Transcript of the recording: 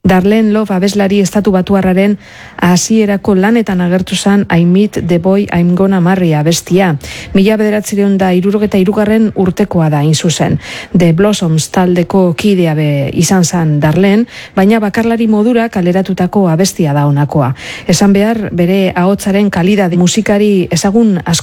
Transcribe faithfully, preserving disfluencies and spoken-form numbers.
Darlene Love abeslari estatu batuarraren hasierako lanetan agertu zen I Meet the Boy I'm Gonna Marry abestia. Mila bederatzireun da irurogeta irugarren urtekoa da inzuzen. The Blossoms taldeko kidea be izan zen Darlene, baina bakarlari modura kaleratutako abestia da honakoa. Esan behar, bere ahotsaren kalidade musikari ezagun asko